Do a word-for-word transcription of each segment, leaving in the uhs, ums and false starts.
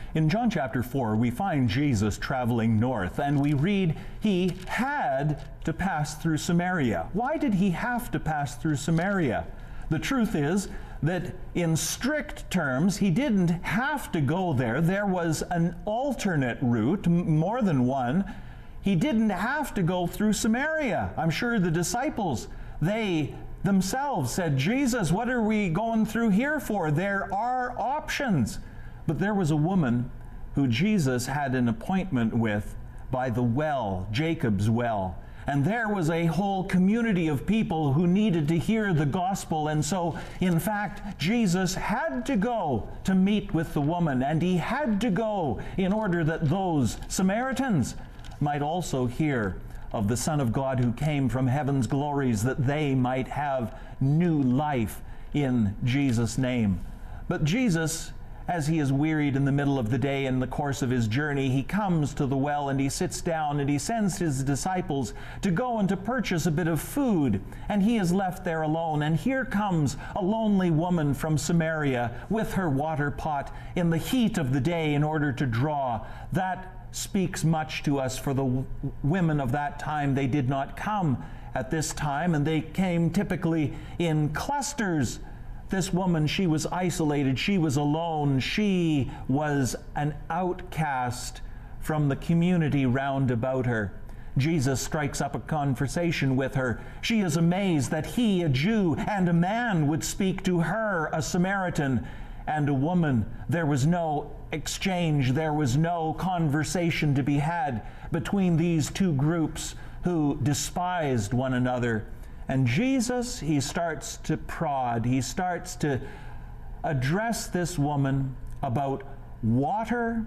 In John chapter four, we find Jesus traveling north, and we read he had to pass through Samaria. Why did he have to pass through Samaria? The truth is that in strict terms, he didn't have to go there. There was an alternate route, more than one. He didn't have to go through Samaria. I'm sure the disciples, they themselves said, Jesus, what are we going through here for? There are options. But there was a woman who Jesus had an appointment with by the well, Jacob's well. And there was a whole community of people who needed to hear the gospel. And so, in fact, Jesus had to go to meet with the woman. And he had to go in order that those Samaritans might also hear of the Son of God who came from heaven's glories, that they might have new life in Jesus' name. But Jesus, as he is wearied in the middle of the day in the course of his journey, he comes to the well and he sits down and he sends his disciples to go and to purchase a bit of food. And he is left there alone. And here comes a lonely woman from Samaria with her water pot in the heat of the day in order to draw. That speaks much to us, for the women of that time. They did not come at this time, and they came typically in clusters. This woman, she was isolated, she was alone, she was an outcast from the community round about her. Jesus strikes up a conversation with her. She is amazed that he, a Jew, and a man would speak to her, a Samaritan, and a woman. There was no exchange, there was no conversation to be had between these two groups who despised one another. And Jesus, he starts to prod, he starts to address this woman about water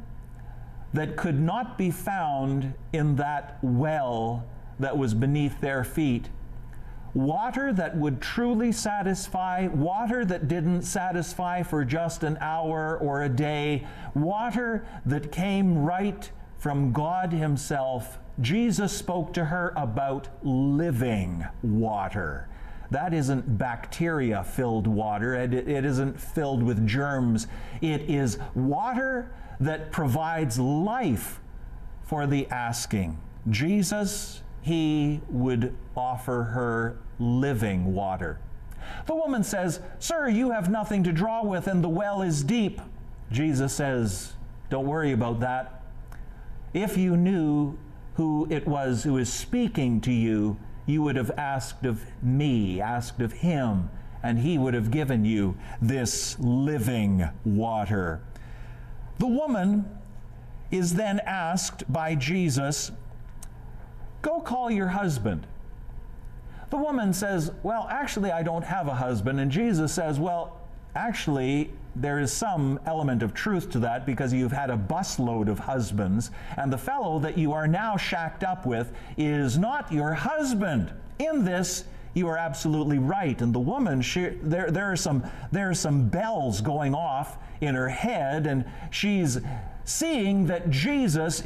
that could not be found in that well that was beneath their feet. Water that would truly satisfy, water that didn't satisfy for just an hour or a day, water that came right from God himself. Jesus spoke to her about living water. That isn't bacteria-filled water. It, it isn't filled with germs. It is water that provides life for the asking. Jesus, he would offer her living water. The woman says, "Sir, you have nothing to draw with, and the well is deep." Jesus says, "Don't worry about that. If you knew who it was who is speaking to you, you would have asked of me, asked of him, and he would have given you this living water." The woman is then asked by Jesus, "Go call your husband." The woman says, "Well, actually, I don't have a husband." And Jesus says, "Well, actually, there is some element of truth to that, because you've had a busload of husbands, and the fellow that you are now shacked up with is not your husband. In this, you are absolutely right." And the woman, she, there, there, are some, there are some bells going off in her head, and she's seeing that Jesus